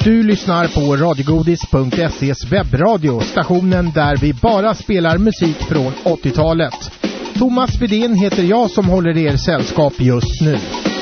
Du lyssnar på radiogodis.se's webbradio, stationen där vi bara spelar musik från 80-talet. Thomas Widén heter jag som håller er sällskap just nu.